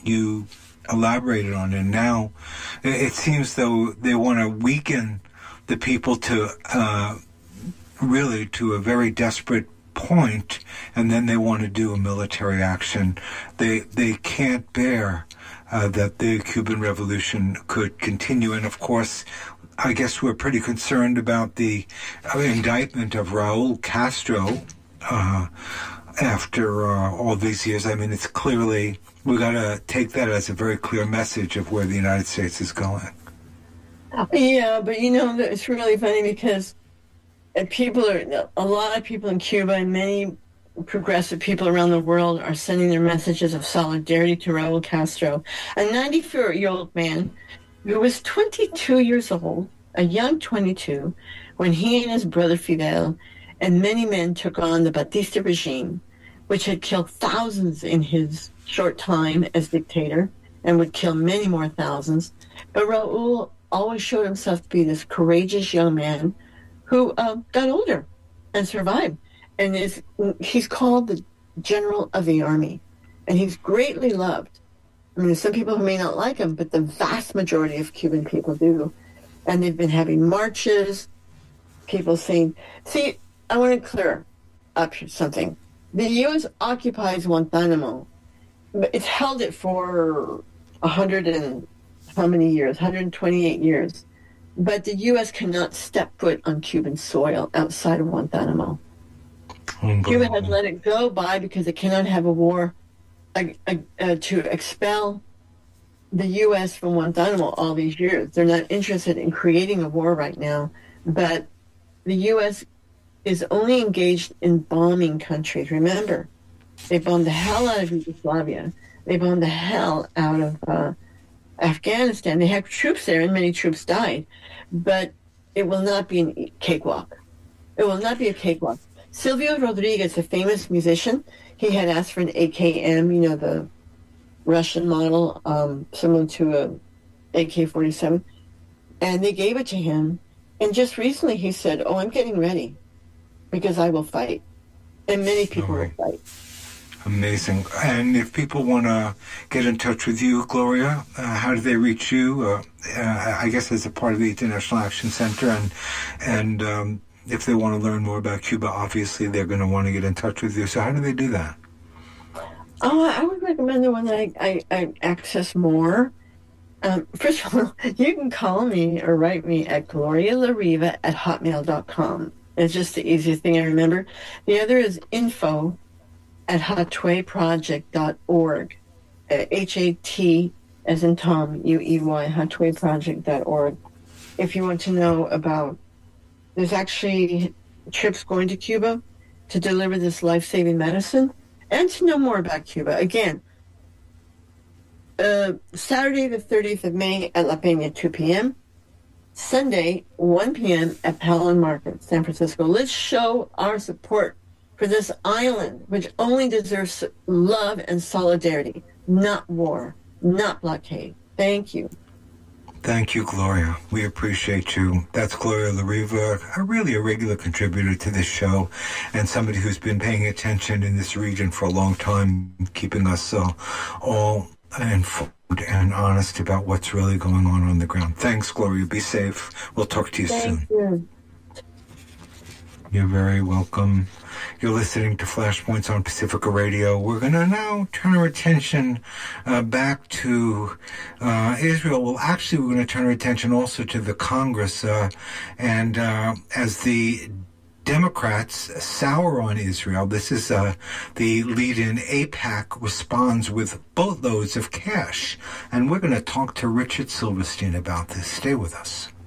you elaborated on. And now it seems though they want to weaken the people to really to a very desperate point, and then they want to do a military action. They can't bear that the Cuban Revolution could continue. And of course, I guess we're pretty concerned about the indictment of Raul Castro after all these years. I mean, it's clearly, we got to take that as a very clear message of where the United States is going. Yeah, but it's really funny because a lot of people in Cuba and many progressive people around the world are sending their messages of solidarity to Raul Castro, a 94-year-old man who was 22 years old, a young 22, when he and his brother Fidel and many men took on the Batista regime, which had killed thousands in his short time as dictator and would kill many more thousands. But Raul always showed himself to be this courageous young man who got older and survived. And he's called the General of the Army, and he's greatly loved. I mean, there's some people who may not like him, but the vast majority of Cuban people do. And they've been having marches, people saying, see, I want to clear up something. The U.S. occupies Guantanamo, but it's held it for 100 and how many years? 128 years. But the U.S. cannot step foot on Cuban soil outside of Guantanamo. Cuba has let it go by because it cannot have a war to expel the U.S. from Guantanamo all these years. They're not interested in creating a war right now, but the U.S. is only engaged in bombing countries. Remember, they bombed the hell out of Yugoslavia. They bombed the hell out of Afghanistan. They had troops there, and many troops died, but it will not be a cakewalk. It will not be a cakewalk. Silvio Rodriguez, a famous musician, he had asked for an AKM, the Russian model, similar to a AK-47, and they gave it to him. And just recently he said, I'm getting ready because I will fight. And many people will fight. Amazing. And if people want to get in touch with you, Gloria, how do they reach you? I guess as a part of the International Action Center, and if they want to learn more about Cuba, obviously they're going to want to get in touch with you. So how do they do that? I would recommend the one that I access more. First of all, you can call me or write me at glorialariva@hotmail.com. It's just the easiest thing I remember. The other is info@hatwayproject.org. H-A-T as in Tom, U-E-Y, hatwayproject.org. If you want to know about, there's actually trips going to Cuba to deliver this life-saving medicine and to know more about Cuba. Again, Saturday the 30th of May at La Peña, 2 p.m. Sunday, 1 p.m. at Palin Market, San Francisco. Let's show our support for this island, which only deserves love and solidarity, not war, not blockade. Thank you. Thank you, Gloria. We appreciate you. That's Gloria La Riva, really a regular contributor to this show and somebody who's been paying attention in this region for a long time, keeping us all informed and honest about what's really going on the ground. Thanks, Gloria. Be safe. We'll talk to you soon. Thank you. You're very welcome. You're listening to Flashpoints on Pacifica Radio. We're going to now turn our attention back to Israel. Well, actually, we're going to turn our attention also to the Congress. And as the Democrats sour on Israel, this is the lead-in. AIPAC responds with boatloads of cash. And we're going to talk to Richard Silverstein about this. Stay with us.